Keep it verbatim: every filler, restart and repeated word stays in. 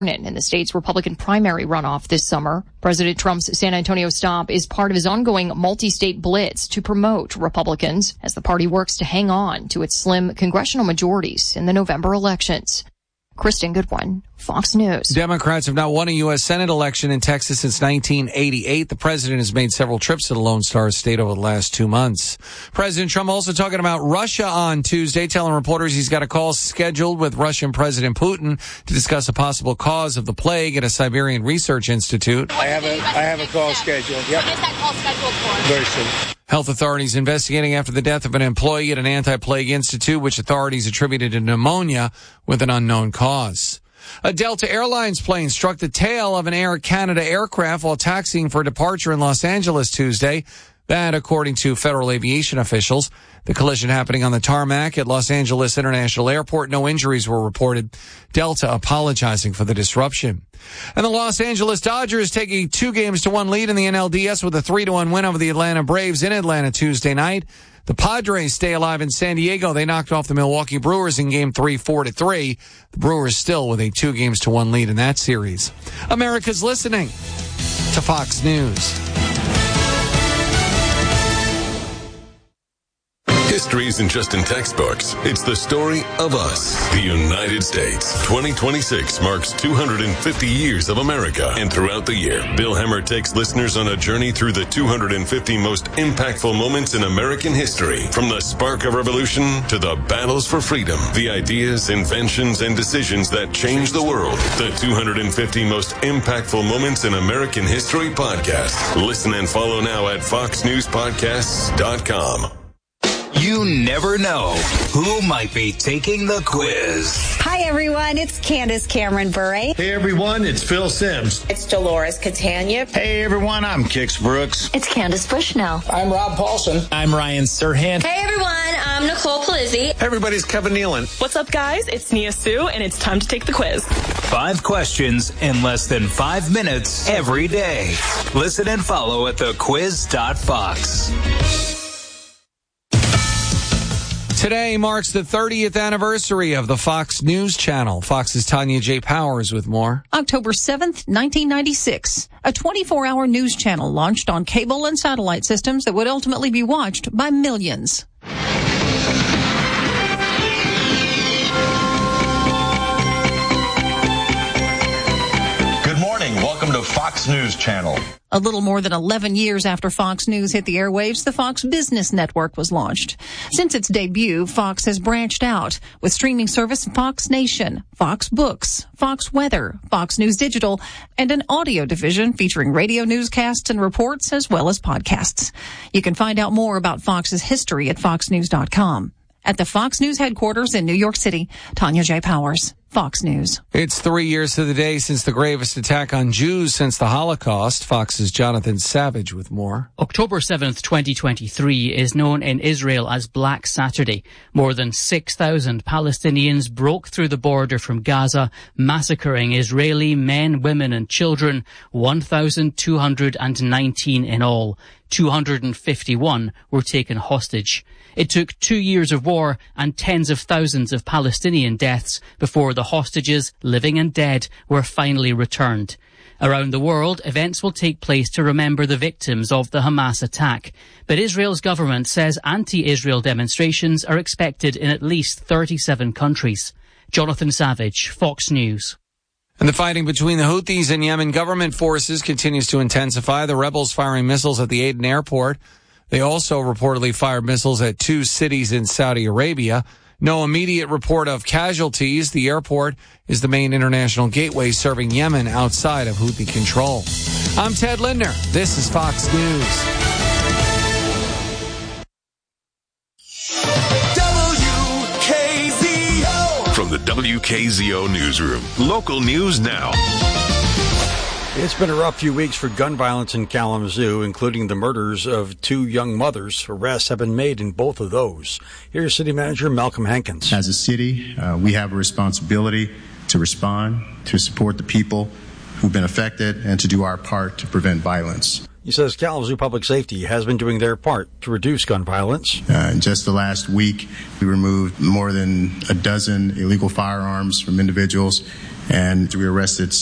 in the state's Republican primary runoff this summer. President Trump's San Antonio stop is part of his ongoing multi-state blitz to promote Republicans as the party works to hang on to its slim congressional majorities in the November elections. Kristen Goodwin, Fox News. Democrats have not won a U S Senate election in Texas since nineteen eighty-eight. The president has made several trips to the Lone Star State over the last two months. President Trump also talking about Russia on Tuesday, telling reporters he's got a call scheduled with Russian President Putin to discuss a possible cause of the plague at a Siberian Research Institute. I have a, I have a call scheduled. Yep. When is that call scheduled for? Very soon. Health authorities investigating after the death of an employee at an anti-plague institute, which authorities attributed to pneumonia with an unknown cause. A Delta Airlines plane struck the tail of an Air Canada aircraft while taxiing for departure in Los Angeles Tuesday. That, according to federal aviation officials. The collision happening on the tarmac at Los Angeles International Airport. No injuries were reported. Delta apologizing for the disruption. And the Los Angeles Dodgers take a two games to one lead in the N L D S with a three to one win over the Atlanta Braves in Atlanta Tuesday night. The Padres stay alive in San Diego. They knocked off the Milwaukee Brewers in game three, four to three. The Brewers still with a two games to one lead in that series. America's listening to Fox News. History isn't just in textbooks. It's the story of us, the United States. twenty twenty-six marks two hundred fifty years of America. And throughout the year, Bill Hemmer takes listeners on a journey through the two hundred fifty most impactful moments in American history. From the spark of revolution to the battles for freedom, the ideas, inventions, and decisions that changed the world. The two hundred fifty most impactful moments in American history podcast. Listen and follow now at fox news podcasts dot com. You never know who might be taking the quiz. Hi, everyone. It's Candace Cameron Bure. Hey, everyone. It's Phil Sims. It's Dolores Catania. Hey, everyone. I'm Kix Brooks. It's Candace Bushnell. I'm Rob Paulson. I'm Ryan Serhant. Hey, everyone. I'm Nicole Palizzi. Hey, everybody's Kevin Nealon. What's up, guys? It's Nia Sue, and it's time to take the quiz. Five questions in less than five minutes every day. Listen and follow at the quiz dot fox. Today marks the thirtieth anniversary of the Fox News Channel. Fox's Tanya J. Powers with more. October seventh, nineteen ninety-six. A twenty-four hour news channel launched on cable and satellite systems that would ultimately be watched by millions. Good morning. Welcome to Fox News Channel. A little more than eleven years after Fox News hit the airwaves, the Fox Business Network was launched. Since its debut, Fox has branched out with streaming service Fox Nation, Fox Books, Fox Weather, Fox News Digital, and an audio division featuring radio newscasts and reports as well as podcasts. You can find out more about Fox's history at fox news dot com. At the Fox News headquarters in New York City, Tanya J. Powers, Fox News. It's three years to the day since the gravest attack on Jews since the Holocaust. Fox's Jonathan Savage with more. October seventh, twenty twenty-three is known in Israel as Black Saturday. More than six thousand Palestinians broke through the border from Gaza, massacring Israeli men, women and children, one thousand two hundred nineteen in all. two hundred fifty-one were taken hostage. It took two years of war and tens of thousands of Palestinian deaths before the hostages, living and dead, were finally returned. Around the world, events will take place to remember the victims of the Hamas attack. But Israel's government says anti-Israel demonstrations are expected in at least thirty-seven countries. Jonathan Savage, Fox News. And the fighting between the Houthis and Yemen government forces continues to intensify. The rebels firing missiles at the Aden airport. They also reportedly fired missiles at two cities in Saudi Arabia. No immediate report of casualties. The airport is the main international gateway serving Yemen outside of Houthi control. I'm Ted Lindner. This is Fox News. W K Z O. From the W K Z O newsroom, local news now. It's been a rough few weeks for gun violence in Kalamazoo, including the murders of two young mothers. Arrests have been made in both of those. Here's City Manager Malcolm Hankins. As a city, uh, we have a responsibility to respond, to support the people who've been affected, and to do our part to prevent violence. He says Kalamazoo Public Safety has been doing their part to reduce gun violence. Uh, in just the last week, we removed more than a dozen illegal firearms from individuals, and we arrested